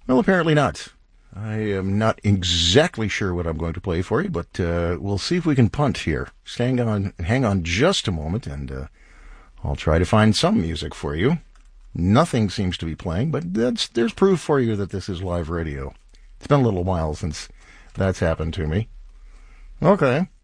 Well, apparently not. I am not exactly sure what I'm going to play for you, but we'll see if we can punt here. Hang on just a moment, and I'll try to find some music for you. Nothing seems to be playing, but there's proof for you that this is live radio. It's been a little while since that's happened to me. Okay.